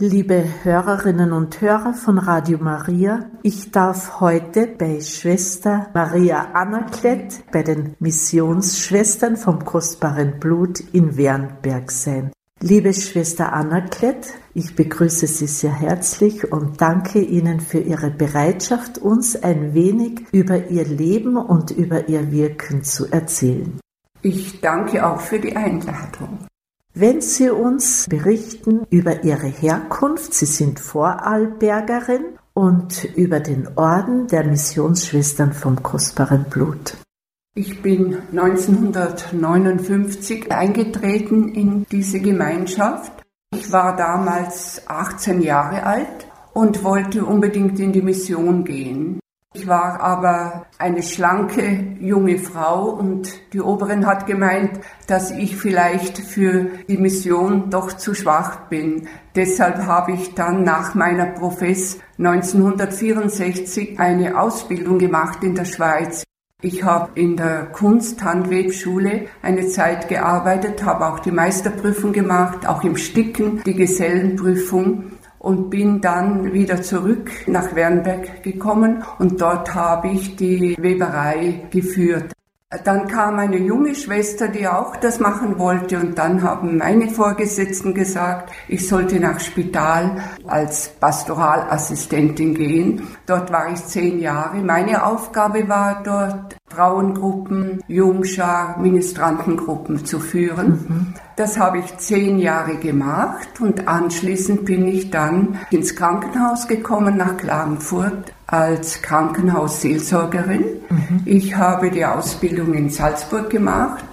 Liebe Hörerinnen und Hörer von Radio Maria, ich darf heute bei Schwester Maria Anaklet, bei den Missionsschwestern vom Kostbaren Blut in Wernberg sein. Liebe Schwester Anaklet, ich begrüße Sie sehr herzlich und danke Ihnen für Ihre Bereitschaft, uns ein wenig über Ihr Leben und über Ihr Wirken zu erzählen. Ich danke auch für die Einladung. Wenn Sie uns berichten über Ihre Herkunft, Sie sind Vorarlbergerin, und über den Orden der Missionsschwestern vom Kostbaren Blut. Ich bin 1959 eingetreten in diese Gemeinschaft. Ich war damals 18 Jahre alt und wollte unbedingt in die Mission gehen. Ich war aber eine schlanke junge Frau und die Oberin hat gemeint, dass ich vielleicht für die Mission doch zu schwach bin. Deshalb habe ich dann nach meiner Profess 1964 eine Ausbildung gemacht in der Schweiz. Ich habe in der Kunst-Handwerkschule eine Zeit gearbeitet, habe auch die Meisterprüfung gemacht, auch im Sticken, die Gesellenprüfung. Und bin dann wieder zurück nach Wernberg gekommen und dort habe ich die Weberei geführt. Dann kam eine junge Schwester, die auch das machen wollte, und dann haben meine Vorgesetzten gesagt, ich sollte nach Spital als Pastoralassistentin gehen. Dort war ich 10 Jahre. Meine Aufgabe war dort, Frauengruppen, Jungschar, Ministrantengruppen zu führen. Das habe ich 10 Jahre gemacht und anschließend bin ich dann ins Krankenhaus gekommen, nach Klagenfurt, als Krankenhausseelsorgerin. Ich habe die Ausbildung in Salzburg gemacht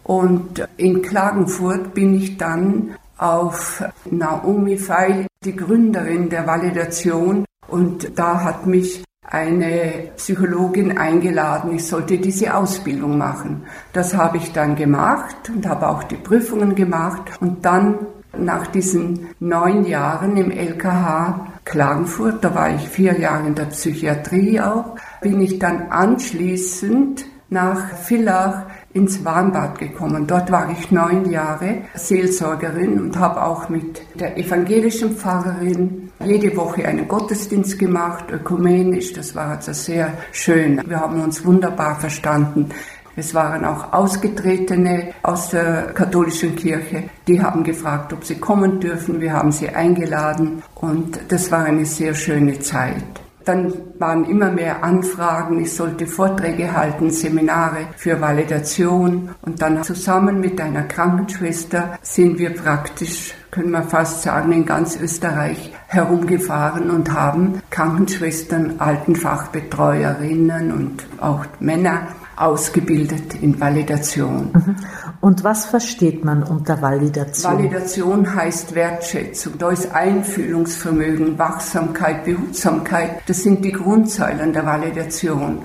und in Klagenfurt bin ich dann auf Naomi Feil, die Gründerin der Validation, und da hat mich eine Psychologin eingeladen, ich sollte diese Ausbildung machen. Das habe ich dann gemacht und habe auch die Prüfungen gemacht. Und dann nach diesen 9 Jahren im LKH Klagenfurt, da war ich 4 Jahre in der Psychiatrie auch, bin ich dann anschließend nach Villach ins Warmbad gekommen. Dort war ich 9 Jahre Seelsorgerin und habe auch mit der evangelischen Pfarrerin jede Woche einen Gottesdienst gemacht, ökumenisch. Das war also sehr schön. Wir haben uns wunderbar verstanden. Es waren auch Ausgetretene aus der katholischen Kirche, die haben gefragt, ob sie kommen dürfen. Wir haben sie eingeladen und das war eine sehr schöne Zeit. Dann waren immer mehr Anfragen, ich sollte Vorträge halten, Seminare für Validation, und dann zusammen mit einer Krankenschwester sind wir praktisch, können wir fast sagen, in ganz Österreich herumgefahren und haben Krankenschwestern, Altenfachbetreuerinnen und auch Männer ausgebildet in Validation. Und was versteht man unter Validation? Validation heißt Wertschätzung. Da ist Einfühlungsvermögen, Wachsamkeit, Behutsamkeit. Das sind die Grundsäulen der Validation.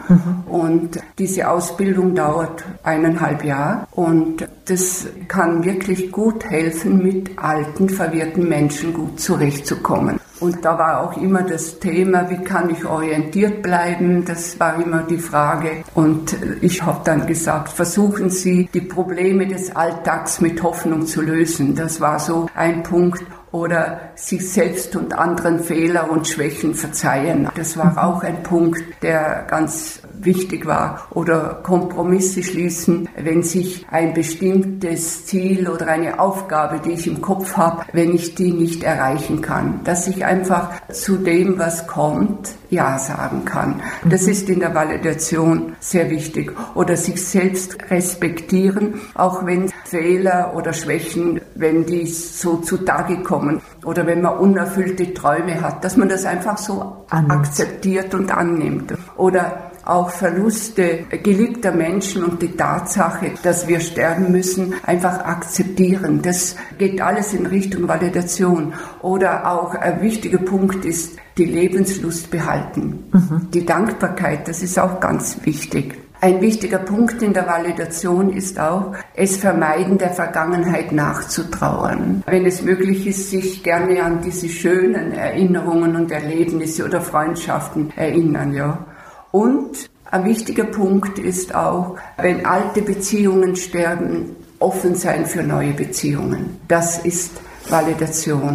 Und diese Ausbildung dauert 1,5 Jahre und das kann wirklich gut helfen, mit alten, verwirrten Menschen gut zurechtzukommen. Und da war auch immer das Thema, wie kann ich orientiert bleiben? Das war immer die Frage. Und ich habe dann gesagt, versuchen Sie, die Probleme des Alltags mit Hoffnung zu lösen. Das war so ein Punkt. Oder sich selbst und anderen Fehler und Schwächen verzeihen. Das war auch ein Punkt, der ganz wichtig war. Oder Kompromisse schließen, wenn sich ein bestimmtes Ziel oder eine Aufgabe, die ich im Kopf habe, wenn ich die nicht erreichen kann. Dass ich einfach zu dem, was kommt, Ja sagen kann. Das ist in der Validation sehr wichtig. Oder sich selbst respektieren, auch wenn Fehler oder Schwächen, wenn die so zutage kommen. Oder wenn man unerfüllte Träume hat, dass man das einfach so akzeptiert und annimmt. Oder auch Verluste geliebter Menschen und die Tatsache, dass wir sterben müssen, einfach akzeptieren. Das geht alles in Richtung Validation. Oder auch ein wichtiger Punkt ist, die Lebenslust behalten. Die Dankbarkeit, das ist auch ganz wichtig. Ein wichtiger Punkt in der Validation ist auch, es vermeiden, der Vergangenheit nachzutrauern. Wenn es möglich ist, sich gerne an diese schönen Erinnerungen und Erlebnisse oder Freundschaften erinnern, ja. Und ein wichtiger Punkt ist auch, wenn alte Beziehungen sterben, offen sein für neue Beziehungen. Das ist Validation.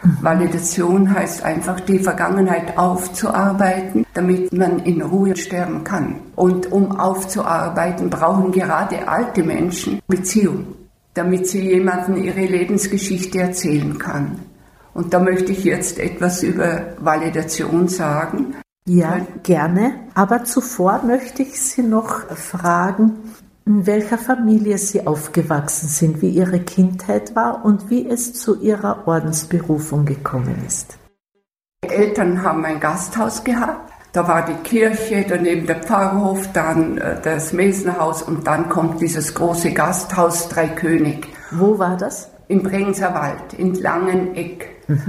Validation heißt einfach, die Vergangenheit aufzuarbeiten, damit man in Ruhe sterben kann. Und um aufzuarbeiten, brauchen gerade alte Menschen Beziehung, damit sie jemandem ihre Lebensgeschichte erzählen kann. Und da möchte ich jetzt etwas über Validation sagen. Ja, gerne. Aber zuvor möchte ich Sie noch fragen, in welcher Familie Sie aufgewachsen sind, wie Ihre Kindheit war und wie es zu Ihrer Ordensberufung gekommen ist. Die Eltern haben ein Gasthaus gehabt. Da war die Kirche, daneben der Pfarrhof, dann das Mesenhaus und dann kommt dieses große Gasthaus Dreikönig. Wo war das? Im Brenzer Wald, in Langeneck.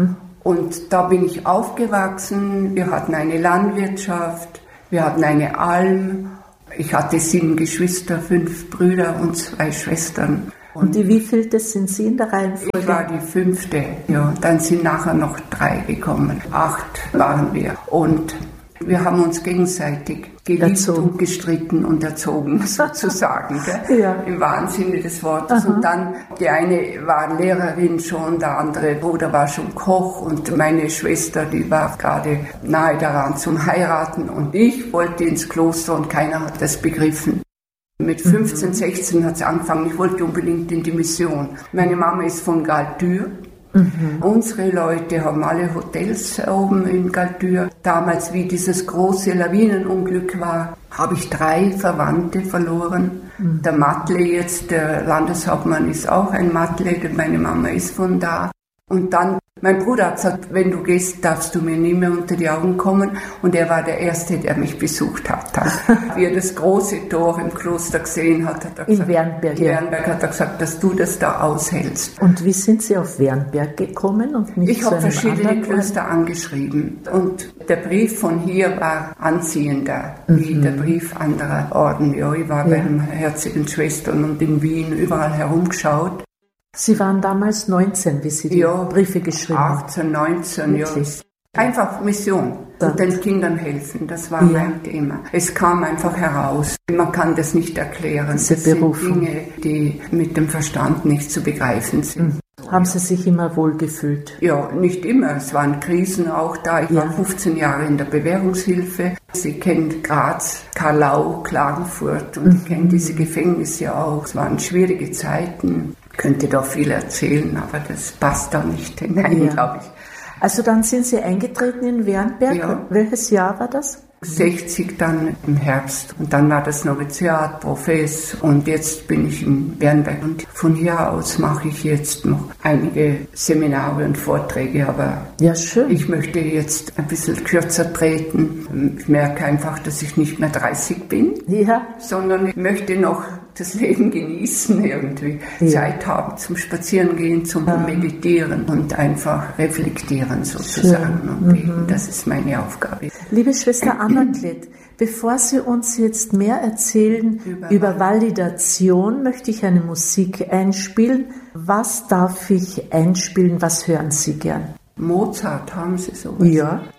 Und da bin ich aufgewachsen. Wir hatten eine Landwirtschaft, wir hatten eine Alm. Ich hatte 7 Geschwister, 5 Brüder und 2 Schwestern. Und die wievielte sind Sie in der Reihenfolge? Ich war die 5. Ja. Dann sind nachher noch 3 gekommen. 8 waren wir. Und wir haben uns gegenseitig geliebt und gestritten und erzogen, sozusagen, ja. Im wahren Sinne des Wortes. Aha. Und dann, die eine war Lehrerin schon, der andere Bruder war schon Koch und meine Schwester, die war gerade nahe daran zum Heiraten und ich wollte ins Kloster und keiner hat das begriffen. Mit 15, 16 hat es angefangen, ich wollte unbedingt in die Mission. Meine Mama ist von Galtür. Unsere Leute haben alle Hotels oben in Galtür. Damals, wie dieses große Lawinenunglück war, habe ich 3 Verwandte verloren. Der Matle jetzt, der Landeshauptmann ist auch ein Matle, meine Mama ist von da. Und dann, mein Bruder hat gesagt, wenn du gehst, darfst du mir nie mehr unter die Augen kommen. Und er war der Erste, der mich besucht hat. Wie er das große Tor im Kloster gesehen hat, hat er gesagt, in Wernberg, in Wernberg hat er gesagt, dass du das da aushältst. Und wie sind Sie auf Wernberg gekommen? Und nicht ich habe verschiedene Klöster angeschrieben. Und der Brief von hier war anziehender, wie der Brief anderer Orden. Ja, ich war bei den Herzigen Schwestern und in Wien überall herumgeschaut. Sie waren damals 19, wie Sie die Briefe geschrieben haben. 18, 19, wirklich? Ja. Einfach Mission und den Kindern helfen, das war mein Thema. Es kam einfach heraus. Man kann das nicht erklären. Das sind Dinge, die mit dem Verstand nicht zu begreifen sind. Haben Sie sich immer wohl gefühlt? Ja, nicht immer. Es waren Krisen auch da. Ich war 15 Jahre in der Bewährungshilfe. Sie kennen Graz, Karlau, Klagenfurt und ich kenne diese Gefängnisse auch. Es waren schwierige Zeiten. Ich könnte da viel erzählen, aber das passt da nicht hinein, glaube ich. Also dann sind Sie eingetreten in Wernberg. Ja. Welches Jahr war das? 60 dann im Herbst. Und dann war das Noviziat, Profess. Und jetzt bin ich in Wernberg. Und von hier aus mache ich jetzt noch einige Seminare und Vorträge. Aber schön. Ich möchte jetzt ein bisschen kürzer treten. Ich merke einfach, dass ich nicht mehr 30 bin, sondern ich möchte noch das Leben genießen irgendwie. Zeit haben zum Spazierengehen, zum Meditieren und einfach reflektieren sozusagen und beten. Das ist meine Aufgabe. Liebe Schwester Anna-Klett, bevor Sie uns jetzt mehr erzählen über Validation, möchte ich eine Musik einspielen. Was darf ich einspielen? Was hören Sie gern? Mozart, haben Sie sowas? Ja.